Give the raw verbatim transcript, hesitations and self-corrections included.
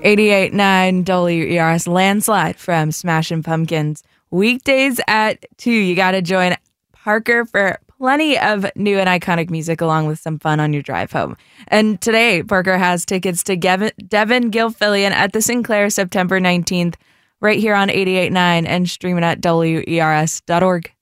eighty-eight point nine W E R S Landslide from Smashing Pumpkins. Weekdays at two. You got to join Parker for plenty of new and iconic music along with some fun on your drive home. And today, Parker has tickets to Gavin, Devin Gilfillian at the Sinclair September nineteenth right here on eighty-eight point nine and streaming at W E R S dot org.